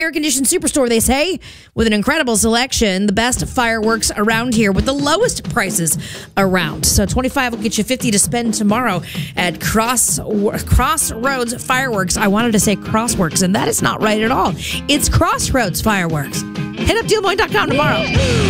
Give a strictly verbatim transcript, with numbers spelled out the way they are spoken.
Air Conditioned Superstore, they say, with an incredible selection, the best fireworks around here with the lowest prices around. So twenty-five will get you fifty to spend tomorrow at Cross Crossroads Fireworks. I wanted to say Crossworks, and that is not right at all. It's Crossroads Fireworks. Hit up deal point dot com tomorrow.